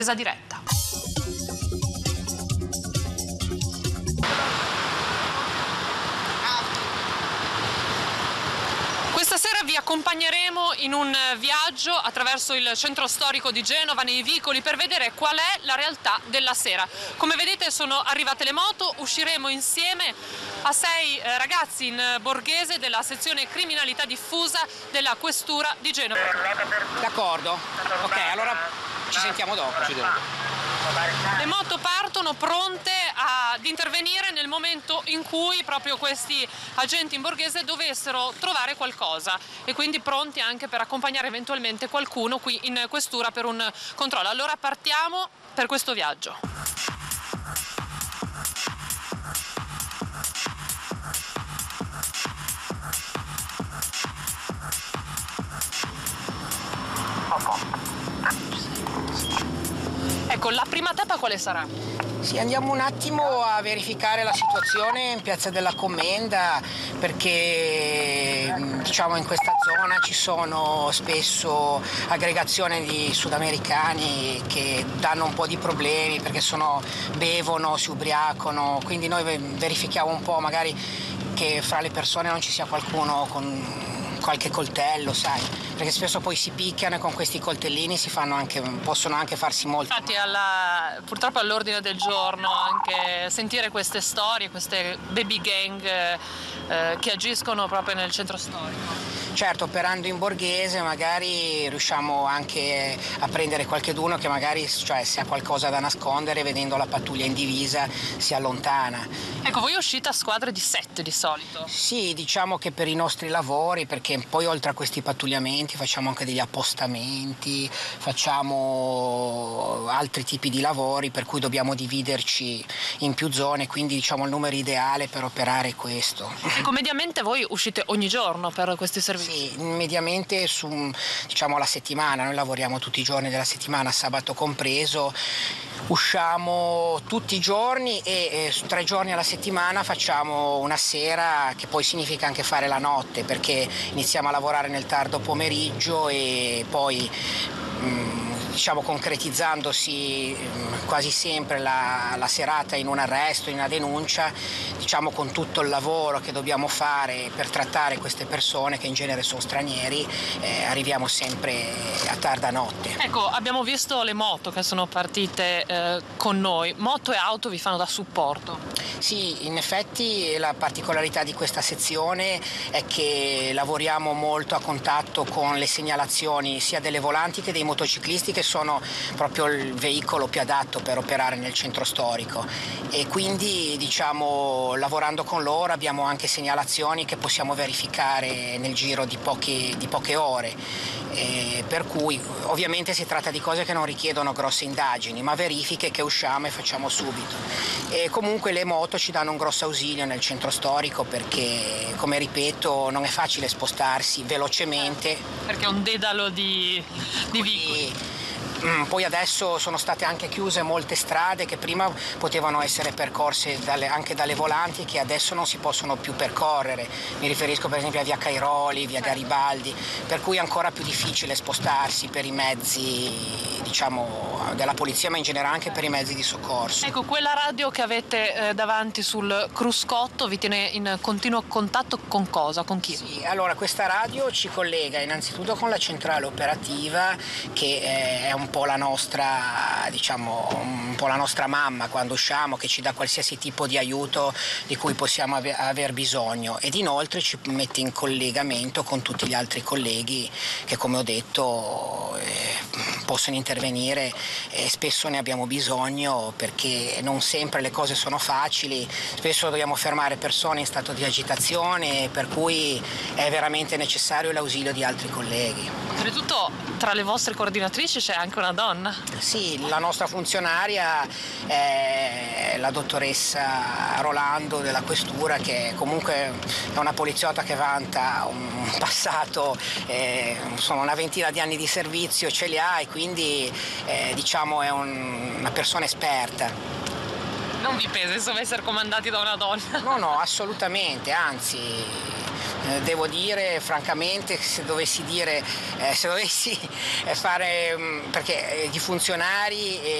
Presa diretta. Questa sera vi accompagneremo in un viaggio attraverso il centro storico di Genova, nei vicoli, per vedere qual è la realtà della sera. Come vedete sono arrivate le moto, usciremo insieme a 6 ragazzi in borghese della sezione criminalità diffusa della questura di Genova. D'accordo, ok, allora ci sentiamo dopo. Le moto partono pronte ad intervenire nel momento in cui proprio questi agenti in borghese dovessero trovare qualcosa e quindi pronti anche per accompagnare eventualmente qualcuno qui in questura per un controllo. Allora partiamo per questo viaggio. Ecco, la prima tappa quale sarà? Sì, andiamo un attimo a verificare la situazione in Piazza della Commenda, perché diciamo in questa zona ci sono spesso aggregazioni di sudamericani che danno un po' di problemi perché bevono, si ubriacano, quindi noi verifichiamo un po' magari che fra le persone non ci sia qualcuno con qualche coltello, sai, perché spesso poi si picchiano e con questi coltellini possono anche farsi molto. Infatti purtroppo all'ordine del giorno anche sentire queste storie, queste baby gang che agiscono proprio nel centro storico. Certo, operando in borghese magari riusciamo anche a prendere qualcheduno che magari se ha qualcosa da nascondere, vedendo la pattuglia in divisa si allontana. Ecco, voi uscite a squadre di 7 di solito? Sì, diciamo che per i nostri lavori, perché poi oltre a questi pattugliamenti facciamo anche degli appostamenti, facciamo altri tipi di lavori per cui dobbiamo dividerci in più zone, quindi diciamo il numero ideale per operare è questo. Ecco, mediamente voi uscite ogni giorno per questi servizi? Sì, mediamente alla settimana, noi lavoriamo tutti i giorni della settimana, sabato compreso, usciamo tutti i giorni e 3 giorni alla settimana facciamo una sera, che poi significa anche fare la notte, perché iniziamo a lavorare nel tardo pomeriggio e poi concretizzandosi quasi sempre la serata in un arresto, in una denuncia, con tutto il lavoro che dobbiamo fare per trattare queste persone che in genere sono stranieri, arriviamo sempre a tarda notte. Ecco, abbiamo visto le moto che sono partite con noi, moto e auto vi fanno da supporto? Sì, in effetti la particolarità di questa sezione è che lavoriamo molto a contatto con le segnalazioni sia delle volanti che dei motociclisti, che sono proprio il veicolo più adatto per operare nel centro storico, e quindi lavorando con loro abbiamo anche segnalazioni che possiamo verificare nel giro di poche ore, per cui ovviamente si tratta di cose che non richiedono grosse indagini, ma verifiche che usciamo e facciamo subito. E comunque le moto ci danno un grosso ausilio nel centro storico, perché, come ripeto, non è facile spostarsi velocemente. Perché è un dedalo di vicoli. Poi adesso sono state anche chiuse molte strade che prima potevano essere percorse anche dalle volanti, che adesso non si possono più percorrere. Mi riferisco per esempio a via Cairoli, via Garibaldi, per cui è ancora più difficile spostarsi per i mezzi della polizia, ma in generale anche per i mezzi di soccorso. Ecco, quella radio che avete davanti sul cruscotto vi tiene in continuo contatto con cosa? Con chi? Sì, allora questa radio ci collega innanzitutto con la centrale operativa, che è un po' la nostra mamma quando usciamo, che ci dà qualsiasi tipo di aiuto di cui possiamo aver bisogno, ed inoltre ci mette in collegamento con tutti gli altri colleghi che, come ho detto, possono intervenire, e spesso ne abbiamo bisogno perché non sempre le cose sono facili, spesso dobbiamo fermare persone in stato di agitazione, per cui è veramente necessario l'ausilio di altri colleghi. Oltretutto tra le vostre coordinatrici c'è anche una donna? Sì, la nostra funzionaria è la dottoressa Rolando della questura, che comunque è una poliziotta che vanta un passato, sono una ventina di anni di servizio, ce li ha, e quindi è una persona esperta. Non vi pesa insomma essere comandati da una donna? No, assolutamente, anzi Devo dire francamente, se dovessi fare, perché i funzionari